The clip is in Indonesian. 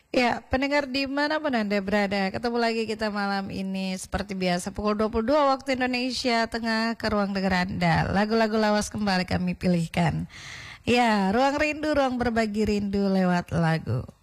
Ya, pendengar dimanapun Anda berada, ketemu lagi kita malam ini seperti biasa pukul 22 waktu Indonesia Tengah ke ruang dengar Anda. Lagu-lagu lawas kembali kami pilihkan. Ya, ruang rindu, ruang berbagi rindu lewat lagu.